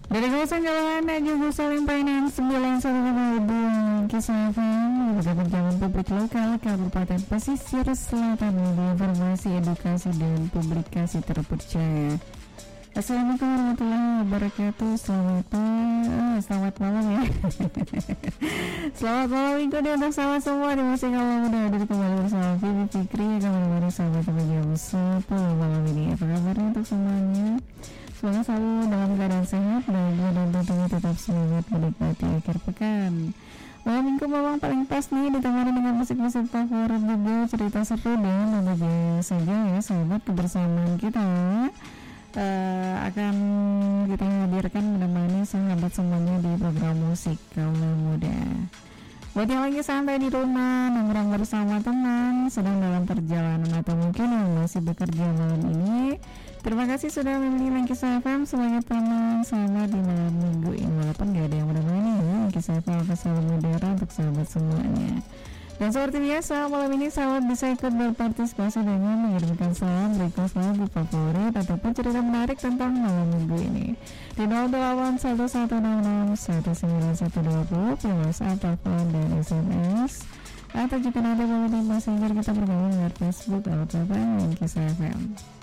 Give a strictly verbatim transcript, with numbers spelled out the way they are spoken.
Dari kawasan Jalan Jugo Salim Painan sembilan satu ribu Kisah F M juga perjalanan publik lokal Kabupaten Pesisir Selatan media informasi, edukasi, dan publikasi terpercaya. Assalamualaikum warahmatullahi wabarakatuh. Selamat uh, selamat malam ya. Selamat malam minggu nih untuk sahabat semua. Terima kasih kalau udah hadir kembali bersama Vivi Fikri. Kembali bersama sahabat jam sepuluh malam ini. Apa kabarnya untuk semuanya? Semoga selalu dalam keadaan sehat, bahagia, dan tentunya tetap semangat menikmati akhir pekan. Malam minggu memang paling pas nih ditemani dengan musik-musik favorit juga, cerita seru, dan tentu saja ya sahabat, kebersamaan kita uh, akan kita hadirkan menemani sahabat semuanya di program musik kaula muda. Buat yang lagi santai di rumah, nongkrong bersama teman, sedang dalam perjalanan, atau mungkin yang masih bekerja malam ini, terima kasih sudah memilih Kisah F M sebagai teman sahabat di malam minggu ini. Walaupun gak ada yang menemani ya, Kisah F M akan selalu mudara untuk sahabat semuanya. Dan seperti biasa, malam ini sahabat bisa ikut berpartisipasi dengan mengirimkan salam, request lagu favorit, ataupun cerita menarik tentang malam minggu ini di nol delapan satu satu nol enam satu sembilan satu dua nol per WhatsApp, telepon, dan S M S. Atau jika ada boleh di Messenger kita bergabung dengan Facebook atau apa yang Kisah F M.